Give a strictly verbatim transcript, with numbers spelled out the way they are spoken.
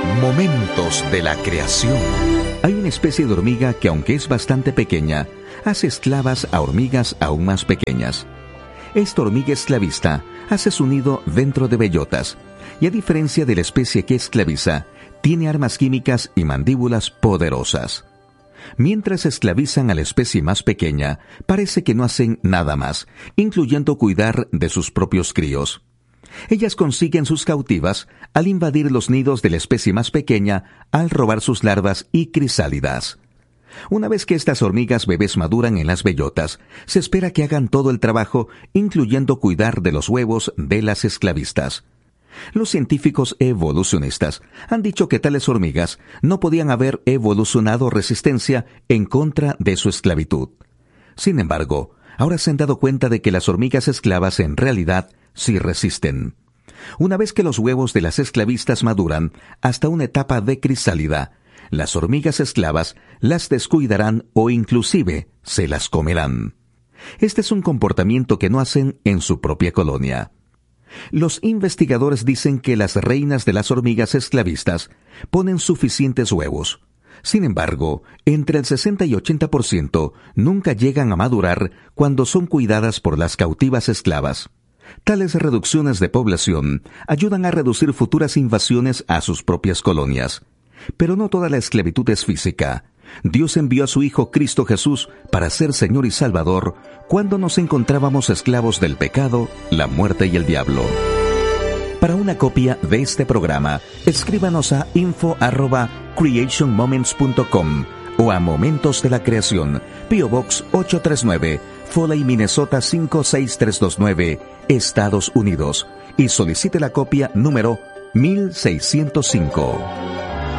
Momentos de la creación. Hay una especie de hormiga que, aunque es bastante pequeña, hace esclavas a hormigas aún más pequeñas. Esta hormiga esclavista hace su nido dentro de bellotas y, a diferencia de la especie que esclaviza, tiene armas químicas y mandíbulas poderosas. Mientras esclavizan a la especie más pequeña, parece que no hacen nada más, incluyendo cuidar de sus propios críos. Ellas consiguen sus cautivas al invadir los nidos de la especie más pequeña, al robar sus larvas y crisálidas. Una vez que estas hormigas bebés maduran en las bellotas, se espera que hagan todo el trabajo, incluyendo cuidar de los huevos de las esclavistas. Los científicos evolucionistas han dicho que tales hormigas no podían haber evolucionado resistencia en contra de su esclavitud. Sin embargo, ahora se han dado cuenta de que las hormigas esclavas en realidad sí resisten. Una vez que los huevos de las esclavistas maduran hasta una etapa de crisálida, las hormigas esclavas las descuidarán o inclusive se las comerán. Este es un comportamiento que no hacen en su propia colonia. Los investigadores dicen que las reinas de las hormigas esclavistas ponen suficientes huevos. Sin embargo, entre el sesenta y ochenta por ciento nunca llegan a madurar cuando son cuidadas por las cautivas esclavas. Tales reducciones de población ayudan a reducir futuras invasiones a sus propias colonias. Pero no toda la esclavitud es física. Dios envió a su Hijo Cristo Jesús para ser Señor y Salvador cuando nos encontrábamos esclavos del pecado, la muerte y el diablo. Para una copia de este programa, escríbanos a info arroba creation moments punto com o a Momentos de la Creación, P O Box ocho tres nueve, Foley, Minnesota cinco seis tres dos nueve, Estados Unidos, y solicite la copia número mil seiscientos cinco.